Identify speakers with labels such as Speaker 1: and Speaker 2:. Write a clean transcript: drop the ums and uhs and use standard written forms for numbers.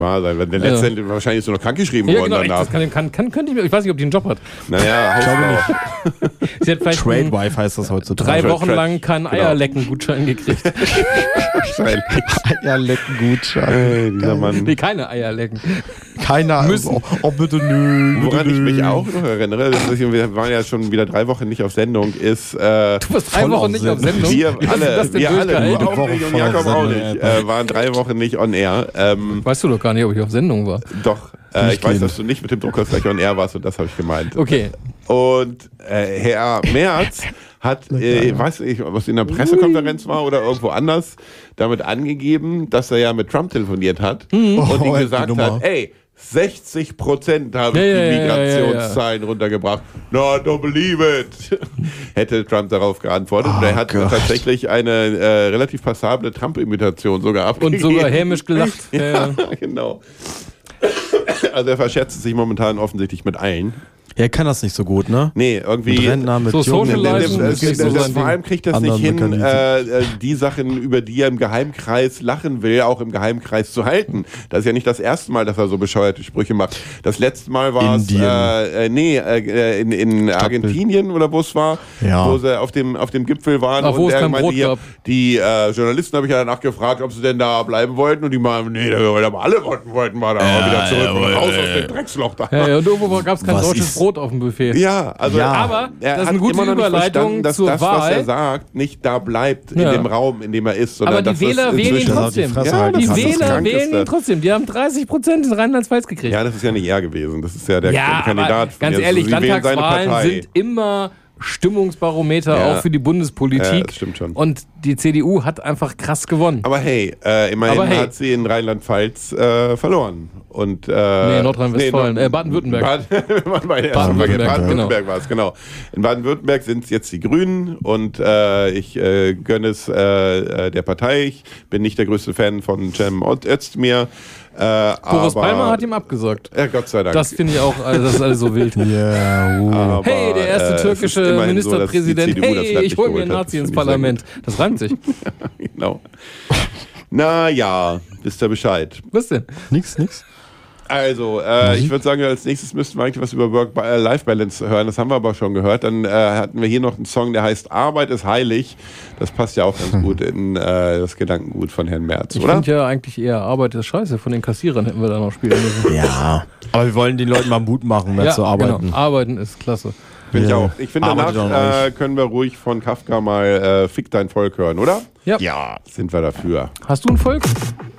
Speaker 1: Wahr sein, weil der letzte wahrscheinlich ist nur noch krankgeschrieben worden
Speaker 2: genau,
Speaker 1: danach.
Speaker 2: Das könnte ich weiß nicht, ob die einen Job hat.
Speaker 1: Naja,
Speaker 3: Ich glaube nicht.
Speaker 2: Sie hat vielleicht
Speaker 3: Trade-Wife heißt das heutzutage.
Speaker 2: 3 Wochen lang keinen Eierlecken-Gutschein gekriegt.
Speaker 1: wahrscheinlich.
Speaker 3: Eierlecken-Gutschein.
Speaker 1: Dieser Mann.
Speaker 2: Nee, keine Eierlecken.
Speaker 3: Keiner.
Speaker 2: Müssen.
Speaker 3: Oh, bitte nö.
Speaker 1: Woran ich mich auch noch erinnere, wir waren ja schon wieder 3 Wochen nicht auf Sendung, ist
Speaker 2: Du warst 3 Wochen nicht auf Sendung.
Speaker 1: wir
Speaker 2: Wie hast du das denn
Speaker 1: alle,
Speaker 2: durchgehalten?
Speaker 1: du auch nicht und Jakob auch nicht, waren 3 Wochen nicht on air.
Speaker 2: Weißt du doch gar nicht, ob ich auf Sendung war.
Speaker 1: Doch, ich weiß, dass du nicht mit dem Druckers gleich on air warst und das habe ich gemeint.
Speaker 2: Okay.
Speaker 1: Und Herr Merz hat, weiß ich, was in der Pressekonferenz war oder irgendwo anders, damit angegeben, dass er ja mit Trump telefoniert hat und ihm gesagt hat, ey, 60% haben die Migrationszahlen runtergebracht. No, don't believe it. Hätte Trump darauf geantwortet. Und er hat tatsächlich eine relativ passable Trump-Imitation sogar abgegeben.
Speaker 2: Und sogar hämisch gelacht.
Speaker 1: Ja, genau. Also er verschätzt sich momentan offensichtlich mit allen.
Speaker 3: Er kann das nicht so gut, ne?
Speaker 1: Nee, irgendwie.
Speaker 3: Mit Rentner, mit
Speaker 2: so
Speaker 3: Jungen.
Speaker 1: Vor allem kriegt das nicht hin, die Sachen, über die er im Geheimkreis lachen will, auch im Geheimkreis zu halten. Das ist ja nicht das erste Mal, dass er so bescheuerte Sprüche macht. Das letzte Mal war es in Argentinien oder wo es war, wo sie auf dem Gipfel waren.
Speaker 2: Ach,
Speaker 1: und er meinte, die Journalisten habe ich ja danach gefragt, ob sie denn da bleiben wollten. Und die meinten, nee, aber alle wollten mal da wieder zurück und raus aus dem Drecksloch da.
Speaker 2: Ja, und irgendwo gab es kein deutsches Brot auf dem Buffet.
Speaker 1: Ja, also
Speaker 2: aber das ist eine gute Überleitung
Speaker 1: dass
Speaker 2: zur
Speaker 1: das,
Speaker 2: Wahl.
Speaker 1: was er sagt, nicht da bleibt in dem Raum, in dem er ist.
Speaker 2: Aber die Wähler wählen ihn trotzdem. Die Wähler wählen ihn trotzdem. Die haben 30% in Rheinland-Pfalz gekriegt.
Speaker 1: Ja, das ist ja nicht er gewesen. Das ist ja der Kandidat.
Speaker 2: Ganz ehrlich, Landtagswahlen sind immer Stimmungsbarometer auch für die Bundespolitik.
Speaker 1: Ja, das stimmt schon.
Speaker 2: Und die CDU hat einfach krass gewonnen.
Speaker 1: Aber hey, immerhin hat sie in Rheinland-Pfalz verloren. Und,
Speaker 2: Nordrhein-Westfalen, Baden-Württemberg.
Speaker 1: Baden-Württemberg war es, genau. In Baden-Württemberg sind es jetzt die Grünen und ich gönne es der Partei. Ich bin nicht der größte Fan von Cem Özdemir.
Speaker 2: Boris Palmer hat ihm abgesagt.
Speaker 1: Gott sei Dank.
Speaker 2: Das finde ich auch, das ist alles so wild.
Speaker 1: Aber,
Speaker 2: hey, der erste türkische Ministerpräsident,
Speaker 1: so,
Speaker 2: ich hole mir einen Nazi ins Parlament. Das reimt sich.
Speaker 1: Genau. Naja, wisst ihr Bescheid.
Speaker 2: Was denn?
Speaker 3: Nix.
Speaker 1: Also, ich würde sagen, als nächstes müssten wir eigentlich was über Work-Life-Balance hören. Das haben wir aber schon gehört. Dann hatten wir hier noch einen Song, der heißt Arbeit ist heilig. Das passt ja auch ganz gut in das Gedankengut von Herrn Merz,
Speaker 2: ich
Speaker 1: oder?
Speaker 2: Ich finde ja eigentlich eher Arbeit ist scheiße. Von den Kassierern hätten wir da noch spielen müssen.
Speaker 3: Ja, aber wir wollen den Leuten mal Mut machen, mehr zu arbeiten.
Speaker 2: Genau. Arbeiten ist klasse.
Speaker 1: Finde ich auch. Ich finde, danach können wir ruhig von Kafka mal Fick dein Volk hören, oder?
Speaker 2: Ja.
Speaker 1: Sind wir dafür.
Speaker 2: Hast du ein Volk?